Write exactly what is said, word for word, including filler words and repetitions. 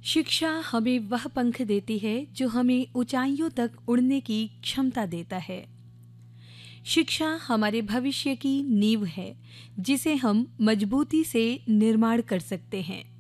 शिक्षा हमें वह पंख देती है जो हमें ऊंचाइयों तक उड़ने की क्षमता देता है। शिक्षा हमारे भविष्य की नींव है जिसे हम मजबूती से निर्माण कर सकते हैं।